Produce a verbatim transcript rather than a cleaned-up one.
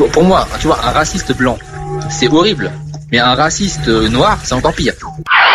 pour, pour moi, tu vois, un raciste blanc, c'est horrible. Mais un raciste noir, c'est encore pire.